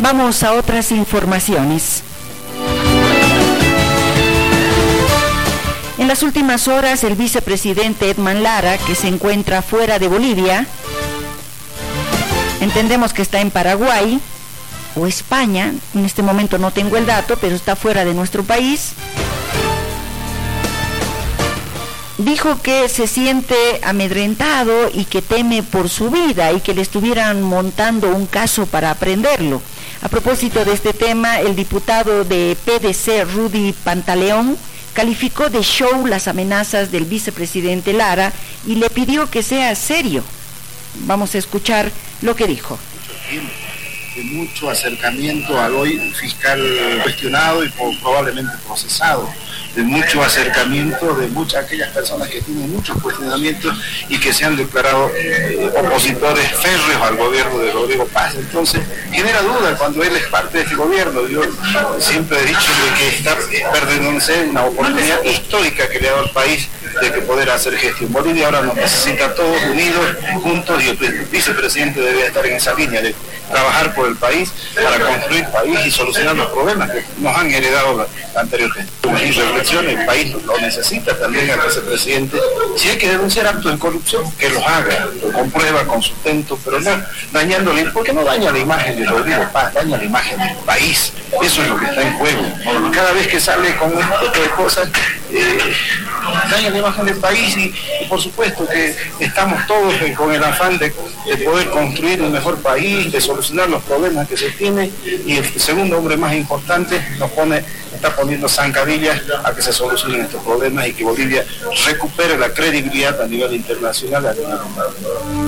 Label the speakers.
Speaker 1: Vamos a otras informaciones. En las últimas horas, el vicepresidente Edman Lara, que se encuentra fuera de Bolivia, entendemos que está en Paraguay o España, en este momento no tengo el dato, pero está fuera de nuestro país, dijo que se siente amedrentado y que teme por su vida y que le estuvieran montando un caso para prenderlo. A propósito de este tema, el diputado de PDC, Rudy Pantaleón, calificó de show las amenazas del vicepresidente Lara y le pidió que sea serio. Vamos a escuchar lo que dijo.
Speaker 2: De mucho acercamiento al hoy fiscal cuestionado y probablemente procesado, de mucho acercamiento de muchas aquellas personas que tienen muchos cuestionamientos y que se han declarado opositores férreos al gobierno de Rodrigo Paz. Entonces genera duda cuando él es parte de este gobierno. Yo siempre he dicho de que está perdiéndose una oportunidad histórica que le ha dado al país de que poder hacer gestión. Bolivia ahora nos necesita todos unidos, juntos, y el vicepresidente debe estar en esa línea de trabajar por el país, para construir país y solucionar los problemas que nos han heredado la anterior gestión. Mi reflexión, el país lo necesita también al vicepresidente. Si hay que denunciar actos de corrupción, que los haga, lo comprueba con sustento, pero no dañándole, porque no daña la imagen de Rodrigo Paz, daña la imagen del país. Eso es lo que está en juego. Cada vez que sale con este tipo de cosas, daña la imagen del país y por supuesto que estamos todos con el afán de poder construir un mejor país, de solucionar los problemas que se tienen, y el segundo hombre más importante está poniendo zancadillas a que se solucionen estos problemas y que Bolivia recupere la credibilidad a nivel internacional.